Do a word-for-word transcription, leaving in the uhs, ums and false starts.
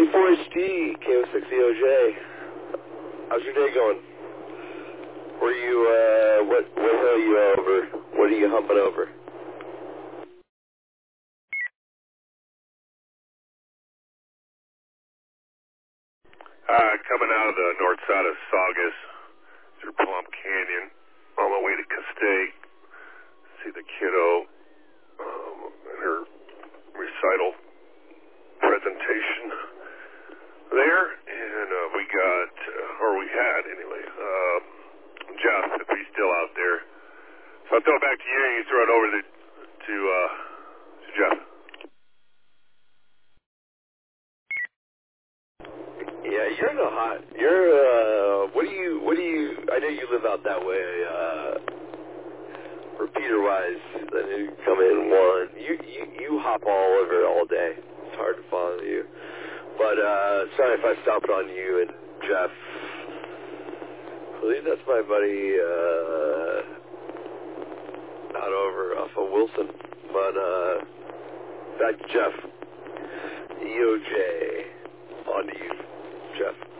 C four H D, K O six E O J. How's your day going? Where you, uh, what, what hill are you over? What are you humping over? Uh, coming out of the north side of Saugus through Plum Canyon, on my way to Castaic. See the kiddo, um, and her recital presentation there, and uh, we got, uh, or we had anyway, uh, Jeff, if he's still out there. So I'll throw it back to you, and you throw it over to, to, uh, to Jeff. Yeah, you're in a hot, you're, uh, what do you, what do you, I know you live out that way, uh, repeater-wise, then you come in one, you, you, you hop all over all day. It's hard to follow you. But, uh, sorry if I stopped on you and Jeff. I believe that's my buddy, uh, out over off of Wilson. But, uh, back to Jeff. E O J. On to you, Jeff.